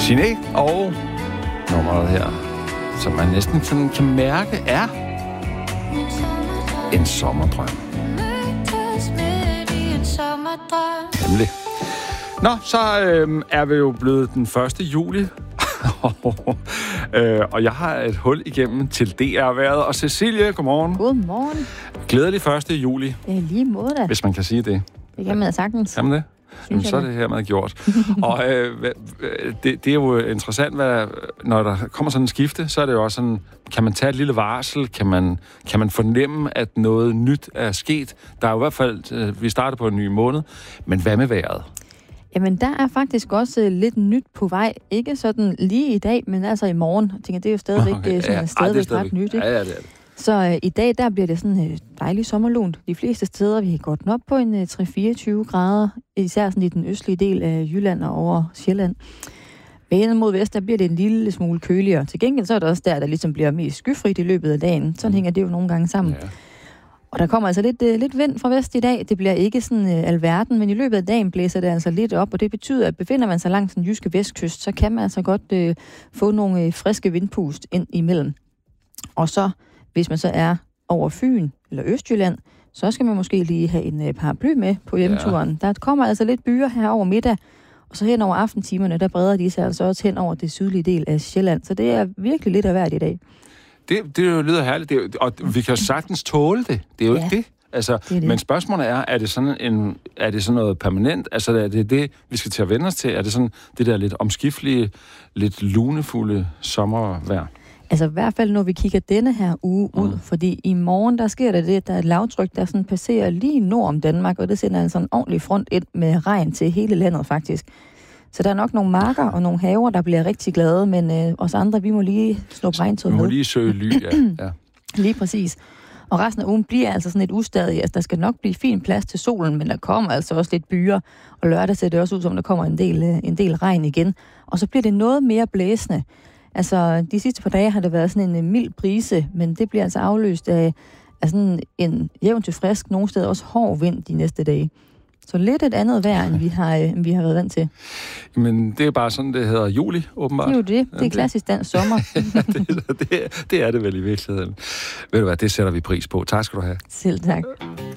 Signe og nummeret her, som man næsten kan mærke, er en sommerdrøm. Nemlig. Nå, så er vi jo blevet den 1. juli. Og jeg har et hul igennem til DR-været. Og Cecilie, godmorgen. Godmorgen. Glædelig 1. juli. Ja, lige måde da. Hvis man kan sige det. Det kan man sagtens. Kan man det? Jamen, så er det hermed gjort. Og det er jo interessant, når der kommer sådan en skifte, så er det jo også sådan, kan man tage et lille varsel? Kan man fornemme, at noget nyt er sket? Der er jo i hvert fald, vi starter på en ny måned, men hvad med vejret? Jamen, der er faktisk også lidt nyt på vej. Ikke sådan lige i dag, men altså i morgen. Jeg tænker, det er jo stadigvæk ret nyt, ikke? Ja, det er det. Så i dag, der bliver det sådan dejligt sommerlunt. De fleste steder, vi går den op på en 3-24 grader, især sådan i den østlige del af Jylland og over Sjælland. Ved mod vest, der bliver det en lille smule køligere. Til gengæld så er det også der ligesom bliver mest skyfrit i løbet af dagen. Sådan hænger det jo nogle gange sammen. Ja. Og der kommer altså lidt vind fra vest i dag. Det bliver ikke sådan alverden, men i løbet af dagen blæser det altså lidt op, og det betyder, at befinder man sig langs den jyske vestkyst, så kan man altså godt få nogle friske vindpust ind imellem. Og så, hvis man så er over Fyn eller Østjylland, så skal man måske lige have en paraply med på hjemturen. Ja. Der kommer altså lidt byer her over middag, og så hen over aftentimerne, der breder de sig altså også hen over det sydlige del af Sjælland. Så det er virkelig lidt af hvert i dag. Det lyder herligt, og vi kan sagtens tåle det. Det er jo ikke det. Altså, det. Men spørgsmålet er det sådan noget permanent? Altså, er det, vi skal til at vende os til? Er det sådan det der lidt omskiftelige, lidt lunefulde sommervejr? Altså i hvert fald, når vi kigger denne her uge ud, fordi i morgen, der sker der er et lavtryk, der sådan passerer lige nord om Danmark, og det sender altså en ordentlig front ind med regn til hele landet faktisk. Så der er nok nogle marker og nogle haver, der bliver rigtig glade, men os andre, vi må lige snuppe regntøjet med. Vi må lige søge ly, ja. Lige præcis. Og resten af ugen bliver altså sådan et ustadigt. Altså, der skal nok blive fin plads til solen, men der kommer altså også lidt byer. Og lørdag ser det også ud, som der kommer en del regn igen. Og så bliver det noget mere blæsende. Altså, de sidste par dage har det været sådan en mild brise, men det bliver altså afløst af sådan en jævn til frisk, nogle steder også hård vind de næste dage. Så lidt et andet vejr, end vi har været vant til. Men det er bare sådan, det hedder juli, åbenbart. Det er jo det. Det er klassisk dansk sommer. det er det vel i virkeligheden. Ved du hvad, det sætter vi pris på. Tak skal du have. Selv tak.